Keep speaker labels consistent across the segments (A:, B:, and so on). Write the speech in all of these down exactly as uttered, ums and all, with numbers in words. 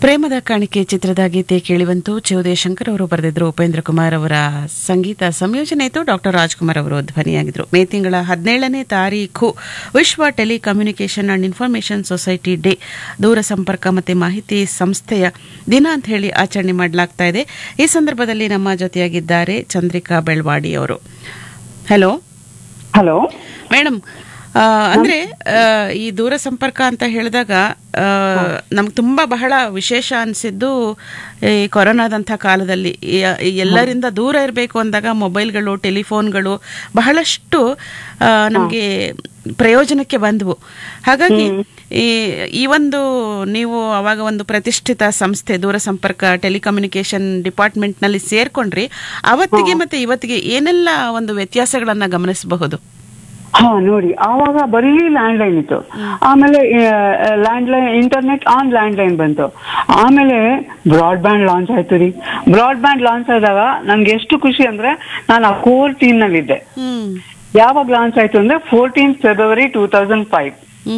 A: ಪ್ರೇಮದ ಕಾಣಿಕೆ ಚಿತ್ರದ ಗೀತೆ ಕೇಳಿವಂತು ಚೌದೇ ಶಂಕರ್ ಅವರು ಬರೆದಿದ್ರು. ಉಪೇಂದ್ರ ಕುಮಾರ್ ಅವರ ಸಂಗೀತ ಸಂಯೋಜನೆ ಇತ್ತು. ಡಾಕ್ಟರ್ ರಾಜ್ಕುಮಾರ್ ಅವರು ಧ್ವನಿಯಾಗಿದ್ರು. ಮೇ ತಿಂಗಳ ಹದಿನೇಳನೇ ತಾರೀಖು ವಿಶ್ವ telecommunication and information society day, ದೂರ ಸಂಪರ್ಕ ಮತ್ತು ಮಾಹಿತಿ ಸಂಸ್ಥೆಯ ದಿನ ಅಂತ ಹೇಳಿ ಆಚರಣೆ ಮಾಡಲಾಗ್ತಾ ಇದೆ. ಈ ಸಂದರ್ಭದಲ್ಲಿ ನಮ್ಮ ಜೊತೆಯಾಗಿದ್ದಾರೆ ಚಂದ್ರಿಕಾ ಬೆಳ್ವಾಡಿ ಅವರು. ಹಲೋ
B: ಹಲೋ
A: ಮೇಡಮ್, ಅಂದ್ರೆ ಈ ದೂರ ಸಂಪರ್ಕ ಅಂತ ಹೇಳಿದಾಗ ನಮ್ಗೆ ತುಂಬಾ ಬಹಳ ವಿಶೇಷ ಅನಿಸಿದ್ದು ಈ ಕೊರೋನಾದಂಥ ಕಾಲದಲ್ಲಿ ಎಲ್ಲರಿಂದ ದೂರ ಇರಬೇಕು ಅಂದಾಗ ಮೊಬೈಲ್ಗಳು, ಟೆಲಿಫೋನ್ಗಳು ಬಹಳಷ್ಟು ನಮಗೆ ಪ್ರಯೋಜನಕ್ಕೆ ಬಂದವು. ಹಾಗಾಗಿ ಈ ಈ ಒಂದು ನೀವು ಅವಾಗ ಒಂದು ಪ್ರತಿಷ್ಠಿತ ಸಂಸ್ಥೆ ದೂರ ಸಂಪರ್ಕ ಟೆಲಿಕಮ್ಯುನಿಕೇಷನ್ ಡಿಪಾರ್ಟ್ಮೆಂಟ್ನಲ್ಲಿ ಸೇರ್ಕೊಂಡ್ರಿ. ಅವತ್ತಿಗೆ ಮತ್ತೆ ಇವತ್ತಿಗೆ ಏನೆಲ್ಲ ಒಂದು ವ್ಯತ್ಯಾಸಗಳನ್ನ ಗಮನಿಸಬಹುದು?
B: ಹಾ ನೋಡಿ, ಆವಾಗ ಬರೀ ಲ್ಯಾಂಡ್ ಲೈನ್ ಇತ್ತು. ಆಮೇಲೆ land line internet on land line ಬಂತು. ಆಮೇಲೆ ಬ್ರಾಡ್ ಬ್ಯಾಂಡ್ ಲಾಂಚ್ ಆಯ್ತು ರೀ. ಬ್ರಾಡ್ ಬ್ಯಾಂಡ್ ಲಾಂಚ್ ಆದಾಗ ನನ್ಗೆ ಎಷ್ಟು ಖುಷಿ ಅಂದ್ರೆ, ನಾನು ಆ ಕೋರ್ ಟೀಮ್ ನಲ್ಲಿ ಇದ್ದೆ. ಯಾವಾಗ ಲಾಂಚ್ ಆಯ್ತು ಅಂದ್ರೆ fourteen February two thousand five.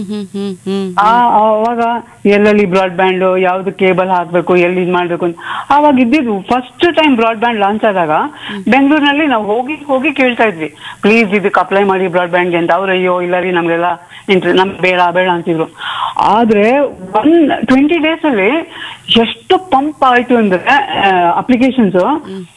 B: ಅವಾಗ ಎಲ್ಲೆಲ್ಲಿ ಬ್ರಾಡ್ ಬ್ಯಾಂಡ್, ಯಾವ್ದು ಕೇಬಲ್ ಹಾಕ್ಬೇಕು, ಎಲ್ಲಿ ಇದ್ ಮಾಡ್ಬೇಕು ಅಂತ ಅವಾಗ ಇದ್ದಿದ್ದು. First time broad band launch ಆದಾಗ ಬೆಂಗಳೂರಿನಲ್ಲಿ ನಾವು ಹೋಗಿ ಹೋಗಿ ಕೇಳ್ತಾ ಇದ್ವಿ, ಪ್ಲೀಸ್ ಇದಕ್ಕೆ ಅಪ್ಲೈ ಮಾಡಿ ಬ್ರಾಡ್ ಬ್ಯಾಂಡ್ಗೆ ಅಂತ. ಅವ್ರು ಅಯ್ಯೋ ಇಲ್ಲ ರೀ ನಮ್ಗೆಲ್ಲ ಇಂಟ್ರೆ ನಮ್ಗೆ ಬೇಡ ಬೇಡ ಅಂತಿದ್ರು. ಆದ್ರೆ ಒನ್ ಟ್ವೆಂಟಿ ಡೇಸ್ ಅಲ್ಲಿ ಎಷ್ಟು ಪಂಪ್ ಆಯ್ತು ಅಂದ್ರೆ ಅಪ್ಲಿಕೇಶನ್ಸ್,